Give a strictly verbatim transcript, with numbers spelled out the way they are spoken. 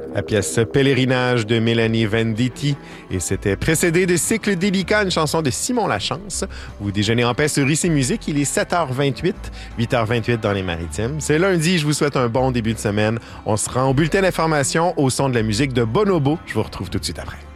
La pièce Pèlerinage de Mélanie Venditti. Et c'était précédé de Cycle délicat, une chanson de Simon Lachance. Vous déjeunez en paix sur Ici Musique. Il est sept heures vingt-huit, huit heures vingt-huit dans les Maritimes. C'est lundi, je vous souhaite un bon début de semaine. On se rend au bulletin d'information au son de la musique de Bonobo. Je vous retrouve tout de suite après.